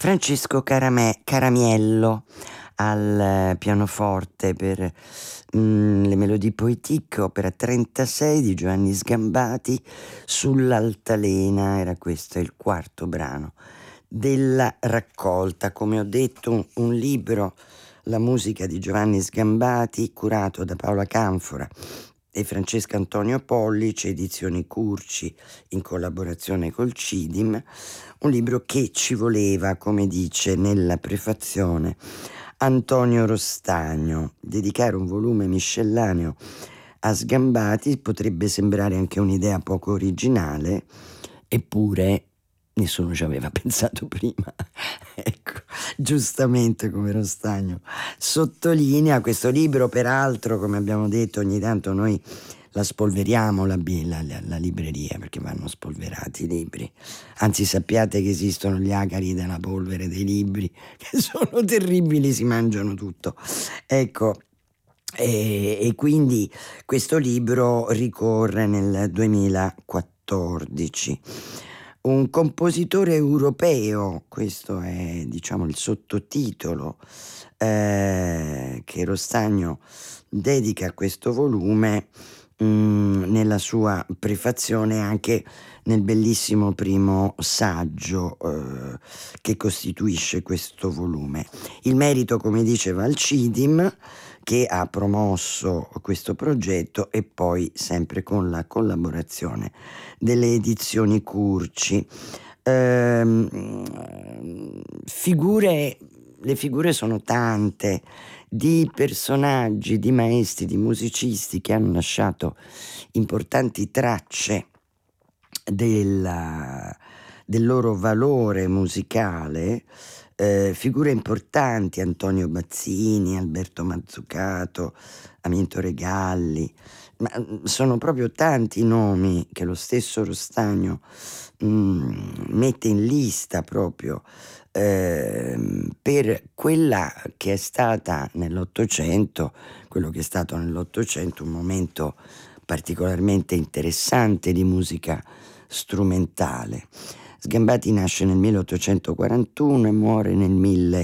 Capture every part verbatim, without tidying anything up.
Francesco Carame- Caramiello al pianoforte per mm, le Mélodies Poétiques, opera trentasei di Giovanni Sgambati, Sull'altalena. Era questo il quarto brano della raccolta. Come ho detto, un, un libro, La musica di Giovanni Sgambati, curato da Paola Canfora e Francesco Antonio Pollice, edizioni Curci, in collaborazione col CIDIM. Un libro che ci voleva, come dice nella prefazione Antonio Rostagno. Dedicare un volume miscellaneo a Sgambati potrebbe sembrare anche un'idea poco originale, eppure nessuno ci aveva pensato prima. Ecco, giustamente, come Rostagno sottolinea, questo libro, peraltro, come abbiamo detto, ogni tanto noi la spolveriamo la, la, la, la libreria, perché vanno spolverati i libri. Anzi, sappiate che esistono gli acari della polvere dei libri, che sono terribili, si mangiano tutto. Ecco, e, e quindi questo libro ricorre nel duemilaquattordici. Un compositore europeo, questo è, diciamo, il sottotitolo eh, che Rostagno dedica a questo volume, mh, nella sua prefazione, anche nel bellissimo primo saggio eh, che costituisce questo volume. Il merito, come diceva, al CIDIM, che ha promosso questo progetto, e poi sempre con la collaborazione delle edizioni Curci. Ehm, figure, le figure sono tante, di personaggi, di maestri, di musicisti che hanno lasciato importanti tracce della, del loro valore musicale. Eh, figure importanti: Antonio Bazzini, Alberto Mazzucato, Aminto Regalli. Ma sono proprio tanti i nomi che lo stesso Rostagno mh, mette in lista proprio eh, per quella che è stata nell'Ottocento, quello che è stato nell'Ottocento un momento particolarmente interessante di musica strumentale. Sgambati nasce nel milleottocentoquarantuno e muore nel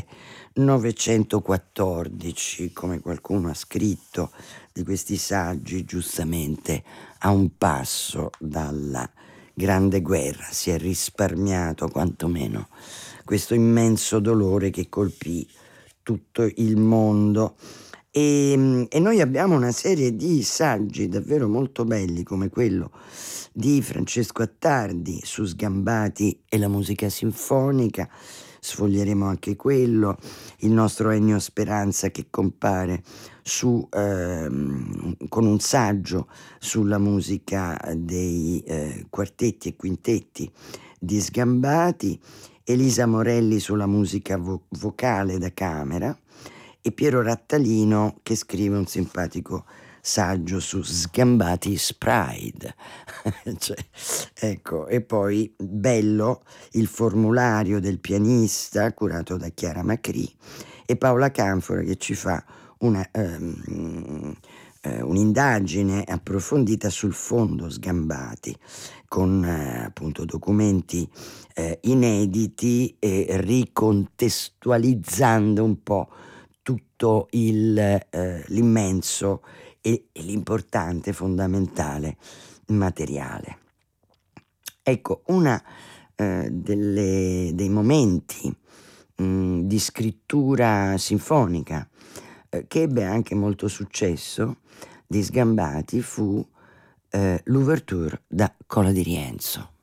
millenovecentoquattordici, come qualcuno ha scritto di questi saggi, giustamente a un passo dalla Grande Guerra. Si è risparmiato quantomeno questo immenso dolore che colpì tutto il mondo. E, e noi abbiamo una serie di saggi davvero molto belli, come quello di Francesco Attardi su Sgambati e la musica sinfonica. Sfoglieremo anche quello. Il nostro Ennio Speranza, che compare su, ehm, con un saggio sulla musica dei eh, quartetti e quintetti di Sgambati. Elisa Morelli sulla musica vo- vocale da camera, e Piero Rattalino che scrive un simpatico saggio su Sgambati's Pride. Cioè, ecco, e poi bello il formulario del pianista, curato da Chiara Macri, e Paola Canfora che ci fa una, um, eh, un'indagine approfondita sul fondo Sgambati, con eh, appunto documenti eh, inediti, e ricontestualizzando un po' tutto il, eh, l'immenso e, e l'importante, fondamentale materiale. Ecco, una eh, delle, dei momenti mh, di scrittura sinfonica eh, che ebbe anche molto successo di Sgambati fu eh, l'ouverture da Cola di Rienzo.